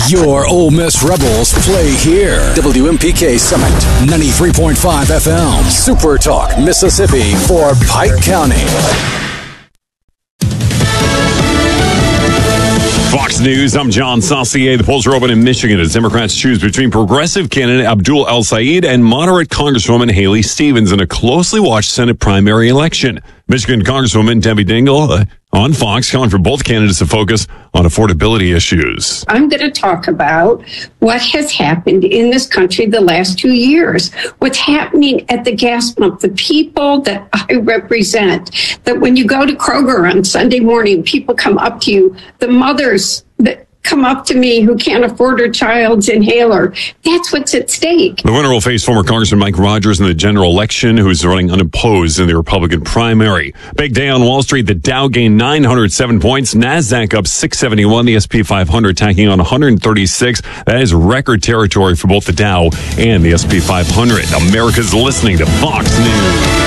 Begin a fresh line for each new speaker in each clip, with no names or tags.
Your Ole Miss Rebels play here. WMPK Summit, 93.5 FM. Super Talk, Mississippi for Pike County.
Fox News, I'm John Saucier. The polls are open in Michigan as Democrats choose between progressive candidate Abdul El-Sayed and moderate Congresswoman Haley Stevens in a closely watched Senate primary election. Michigan Congresswoman Debbie Dingell on Fox calling for both candidates to focus on affordability issues.
I'm going to talk about what has happened in this country the last 2 years, what's happening at the gas pump, the people that I represent, that when you go to Kroger on Sunday morning, people come up to you, the mothers that come up to me who can't afford her child's inhaler. That's what's at stake.
The winner will face former Congressman Mike Rogers in the general election, who's running unopposed in the Republican primary. Big day on Wall Street. The Dow gained 907 points. NASDAQ up 671. The S&P 500 tacking on 136. That is record territory for both the Dow and the S&P 500. America's listening to Fox News.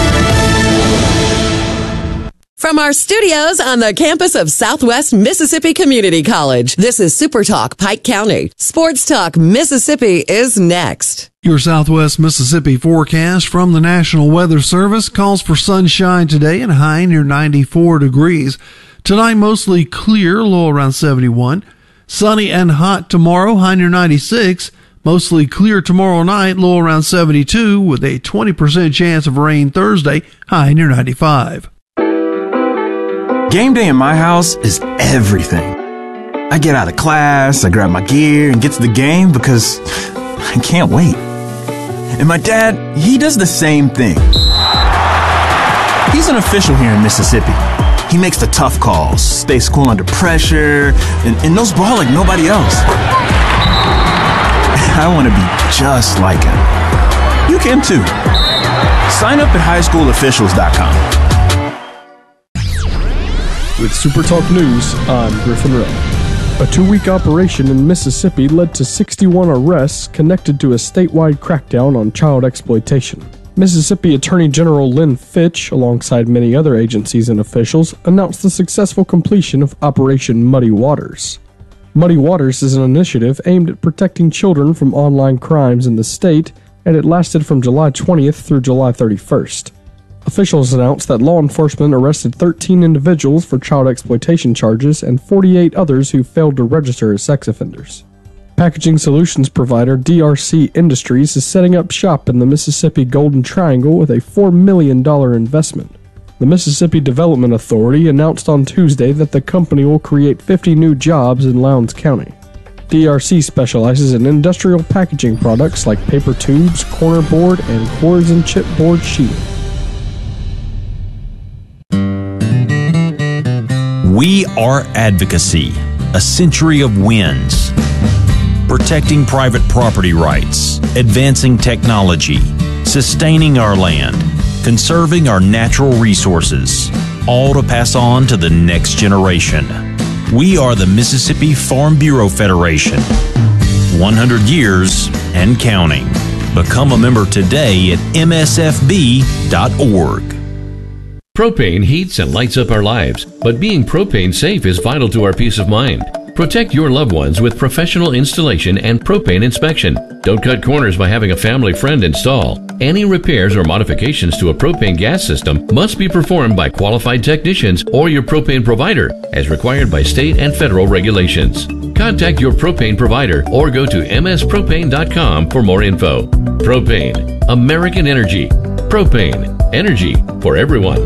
From our studios on the campus of Southwest Mississippi Community College, this is Super Talk Pike County. Sports Talk Mississippi is next.
Your Southwest Mississippi forecast from the National Weather Service calls for sunshine today and a high near 94 degrees. Tonight mostly clear, low around 71. Sunny and hot tomorrow, high near 96. Mostly clear tomorrow night, low around 72 with a 20% chance of rain Thursday, high near 95.
Game day in my house is everything. I get out of class, I grab my gear, and get to the game because I can't wait. And my dad, he does the same thing. He's an official here in Mississippi. He makes the tough calls, stays cool under pressure, and knows ball like nobody else. I want to be just like him. You can too. Sign up at highschoolofficials.com.
With Super Talk News, I'm Griffin Wray. A 2-week operation in Mississippi led to 61 arrests connected to a statewide crackdown on child exploitation. Mississippi Attorney General Lynn Fitch, alongside many other agencies and officials, announced the successful completion of Operation Muddy Waters. Muddy Waters is an initiative aimed at protecting children from online crimes in the state, and it lasted from July 20th through July 31st. Officials announced that law enforcement arrested 13 individuals for child exploitation charges and 48 others who failed to register as sex offenders. Packaging solutions provider DRC Industries is setting up shop in the Mississippi Golden Triangle with a $4 million investment. The Mississippi Development Authority announced on Tuesday that the company will create 50 new jobs in Lowndes County. DRC specializes in industrial packaging products like paper tubes, corner board, and quartz and chipboard sheeting.
We are advocacy, a century of wins. Protecting private property rights, advancing technology, sustaining our land, conserving our natural resources, all to pass on to the next generation. We are the Mississippi Farm Bureau Federation. 100 years and counting. Become a member today at msfb.org.
Propane heats and lights up our lives, but being propane safe is vital to our peace of mind. Protect your loved ones with professional installation and propane inspection. Don't cut corners by having a family friend install. Any repairs or modifications to a propane gas system must be performed by qualified technicians or your propane provider, as required by state and federal regulations. Contact your propane provider or go to mspropane.com for more info. Propane, American Energy. Propane, energy for everyone.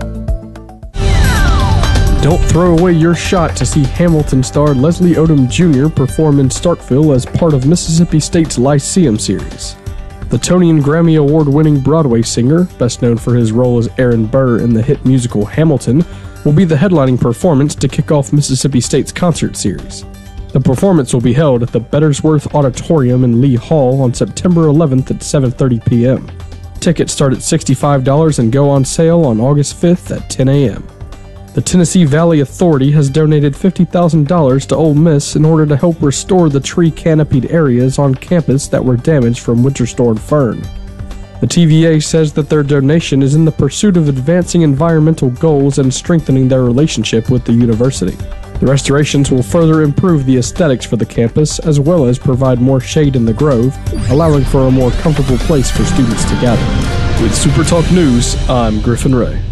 Don't throw away your shot to see Hamilton star Leslie Odom Jr. perform in Starkville as part of Mississippi State's Lyceum series. The Tony and Grammy Award-winning Broadway singer, best known for his role as Aaron Burr in the hit musical Hamilton, will be the headlining performance to kick off Mississippi State's concert series. The performance will be held at the Bettersworth Auditorium in Lee Hall on September 11th at 7:30 p.m. Tickets start at $65 and go on sale on August 5th at 10 a.m. The Tennessee Valley Authority has donated $50,000 to Ole Miss in order to help restore the tree-canopied areas on campus that were damaged from Winter Storm Fern. The TVA says that their donation is in the pursuit of advancing environmental goals and strengthening their relationship with the university. The restorations will further improve the aesthetics for the campus as well as provide more shade in the grove, allowing for a more comfortable place for students to gather. With SuperTalk News, I'm Griffin Ray.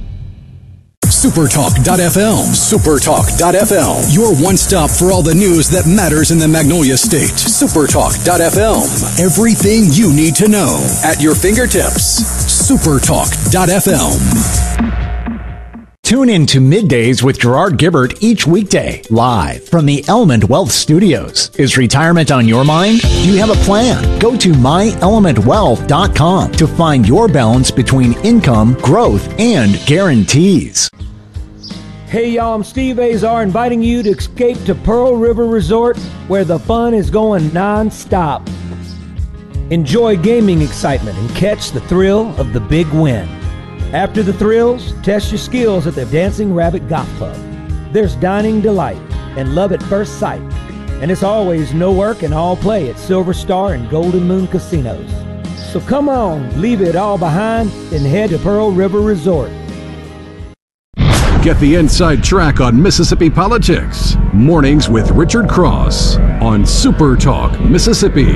Supertalk.fm. Supertalk.fm. Your one-stop for all the news that matters in the Magnolia State. Supertalk.fm. Everything you need to know at your fingertips. Supertalk.fm.
Tune in to Middays with Gerard Gibbert each weekday, live from the Element Wealth Studios. Is retirement on your mind? Do you have a plan? Go to myelementwealth.com to find your balance between income, growth, and guarantees.
Hey y'all, I'm Steve Azar inviting you to escape to Pearl River Resort where the fun is going non-stop. Enjoy gaming excitement and catch the thrill of the big win. After the thrills, test your skills at the Dancing Rabbit Golf Club. There's dining delight and love at first sight. And it's always no work and all play at Silver Star and Golden Moon Casinos. So come on, leave it all behind and head to Pearl River Resort.
Get the inside track on Mississippi politics. Mornings with Richard Cross on Super Talk Mississippi.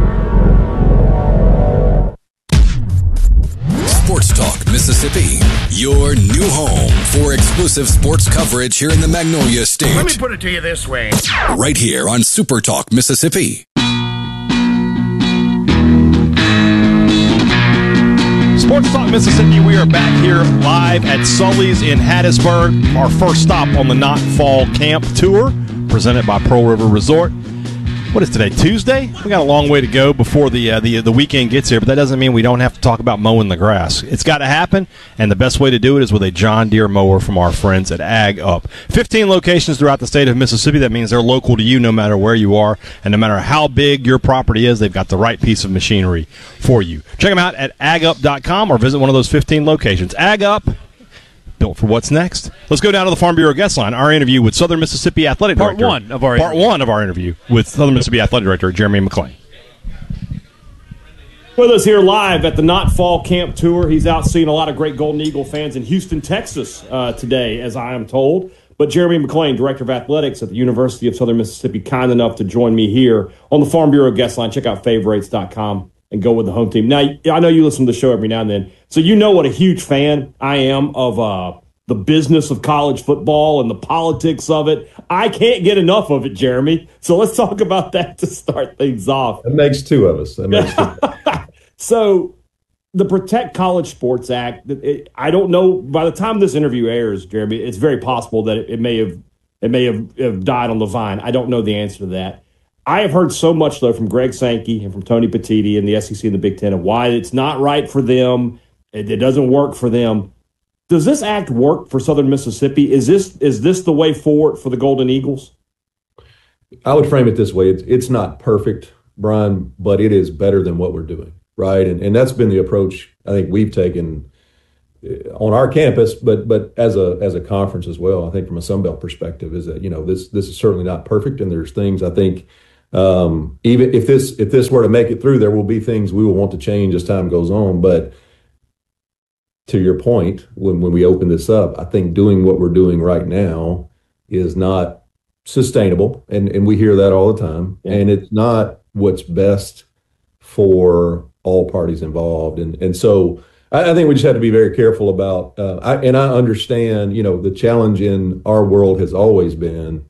Sports Talk Mississippi, your new home for exclusive sports coverage here in the Magnolia State.
Let me put it to you this way.
Right here on Super Talk Mississippi.
Sports Talk Mississippi, we are back here live at Sully's in Hattiesburg. Our first stop on the Not Fall Camp Tour, presented by Pearl River Resort. What is today, Tuesday? We got a long way to go before the weekend gets here, but that doesn't mean we don't have to talk about mowing the grass. It's got to happen, and the best way to do it is with a John Deere mower from our friends at Ag Up. 15 locations throughout the state of Mississippi. That means they're local to you no matter where you are, and no matter how big your property is, they've got the right piece of machinery for you. Check them out at agup.com or visit one of those 15 locations. Ag Up, built for what's next. Let's go down to the Farm Bureau guest line. Our interview with Southern Mississippi Athletic Director. Part one of our interview with Southern Mississippi Athletic Director Jeremy McClain.
With us here live at the Not Fall Camp Tour. He's out seeing a lot of great Golden Eagle fans in Houston, Texas today, as I am told. But Jeremy McClain, Director of Athletics at the University of Southern Mississippi, kind enough to join me here on the Farm Bureau guest line. Check out favorites.com and go with the home team. Now, I know you listen to the show every now and then, so you know what a huge fan I am of the business of college football and the politics of it. I can't get enough of it, Jeremy. So let's talk about that to start things off.
That makes two of us.
So the Protect College Sports Act, I don't know, by the time this interview airs, Jeremy, it's very possible that it may have died on the vine. I don't know the answer to that. I have heard so much, though, from Greg Sankey and from Tony Petitti and the SEC and the Big Ten of why it's not right for them. It doesn't work for them. Does this act work for Southern Mississippi? Is this the way forward for the Golden Eagles?
I would frame it this way. It's not perfect, Brian, but it is better than what we're doing, right? And that's been the approach I think we've taken on our campus, but as a conference as well. I think from a Sunbelt perspective is that, this is certainly not perfect, and there's things I think even if this were to make it through, there will be things we will want to change as time goes on. But to your point, when we open this up, I think doing what we're doing right now is not sustainable, and we hear that all the time, and it's not what's best for all parties involved, and so I think we just have to be very careful about. I understand, the challenge in our world has always been.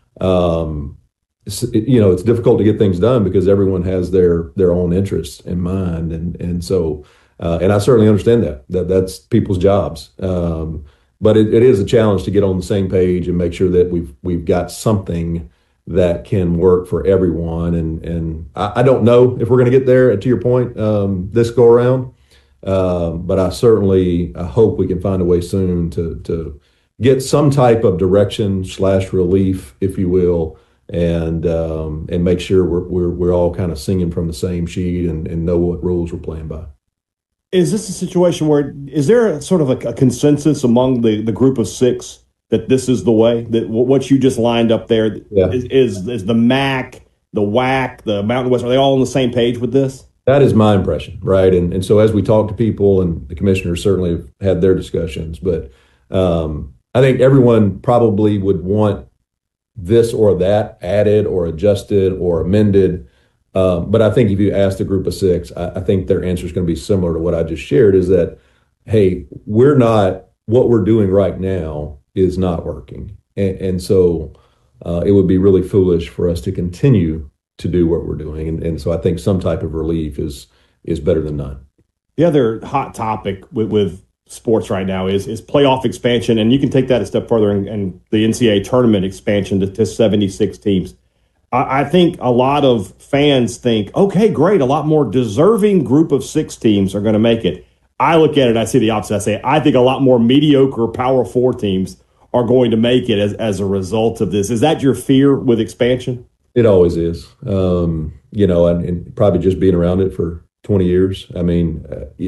It's difficult to get things done because everyone has their own interests in mind. And so, and I certainly understand that's people's jobs. But it is a challenge to get on the same page and make sure that we've got something that can work for everyone. And I don't know if we're going to get there, to your point, this go around. But I hope we can find a way soon to get some type of direction / relief, if you will, and make sure we're all kind of singing from the same sheet and know what rules we're playing by.
Is this a situation where is there a sort of a consensus among the group of six that this is the way, that what you just lined up there is the MAC, the WAC, the Mountain West, are they all on the same page with this?
That is my impression, right? And so as we talk to people, and the commissioners certainly have had their discussions, but I think everyone probably would want this or that added or adjusted or amended. But I think if you ask the group of six, I think their answer is going to be similar to what I just shared, is that, hey, what we're doing right now is not working. And so it would be really foolish for us to continue to do what we're doing. And so I think some type of relief is better than none.
The other hot topic with sports right now is playoff expansion, and you can take that a step further and the NCAA tournament expansion to 76 teams. I think a lot of fans think, okay, great, a lot more deserving group of 6 teams are going to make it. I look at it, I see the opposite. I say, I think a lot more mediocre Power 4 teams are going to make it as a result of this. Is that your fear with expansion?
It always is. And probably just being around it for 20 years. I mean,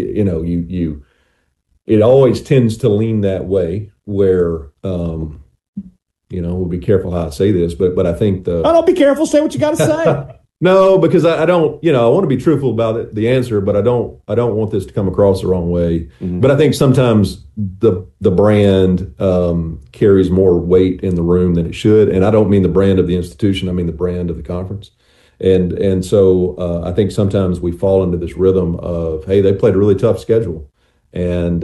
it always tends to lean that way where, we'll be careful how I say this, but I think
don't be careful. Say what you got to say.
No, because I don't, I want to be truthful about the answer, but I don't want this to come across the wrong way. Mm-hmm. But I think sometimes the brand carries more weight in the room than it should. And I don't mean the brand of the institution. I mean the brand of the conference. And so I think sometimes we fall into this rhythm of, hey, they played a really tough schedule. And,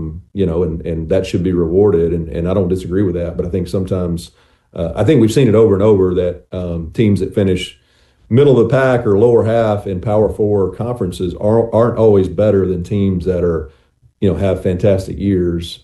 and that should be rewarded. And I don't disagree with that. But I think sometimes, I think we've seen it over and over that teams that finish middle of the pack or lower half in Power 4 conferences aren't always better than teams that are, have fantastic years,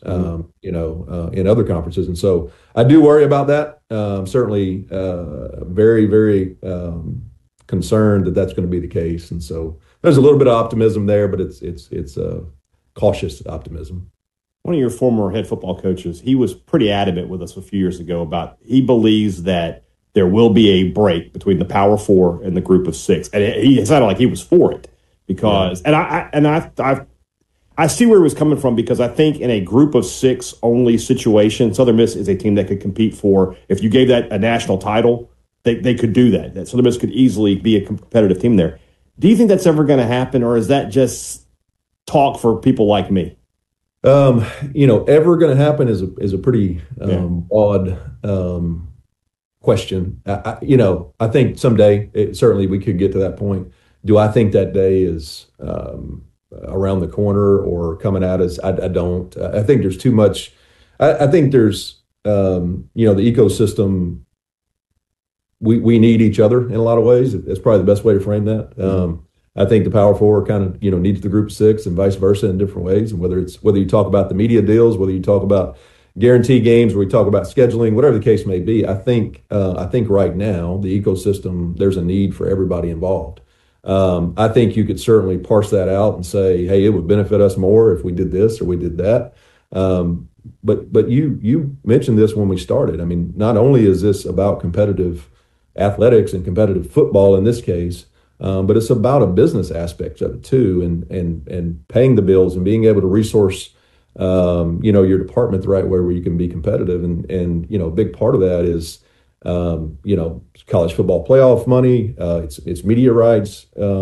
in other conferences. And so I do worry about that. Certainly very, very concerned that that's going to be the case. And so there's a little bit of optimism there, but it's cautious optimism.
One of your former head football coaches, he was pretty adamant with us a few years ago about he believes that there will be a break between the Power 4 and the group of 6. And he sounded like he was for it because, yeah. I see where he was coming from, because I think in a group of 6 only situation, Southern Miss is a team that could compete for, if you gave that a national title, they could do that. Southern Miss could easily be a competitive team there. Do you think that's ever going to happen, or is that just talk for people like me?
Ever going to happen is a pretty odd question. I think someday certainly we could get to that point. Do I think that day is around the corner or coming at us? I don't. I think there's too much. I think there's the ecosystem. We need each other in a lot of ways. That's probably the best way to frame that. I think the Power 4 kind of needs the group of 6 and vice versa in different ways. And whether you talk about the media deals, whether you talk about guarantee games, where we talk about scheduling, whatever the case may be, I think right now the ecosystem, there's a need for everybody involved. I think you could certainly parse that out and say, hey, it would benefit us more if we did this or we did that. But you mentioned this when we started. I mean, not only is this about competitive athletics and competitive football in this case, but it's about a business aspect of it too, and paying the bills and being able to resource your department the right way where you can be competitive. And a big part of that is, college football playoff money. It's media rights.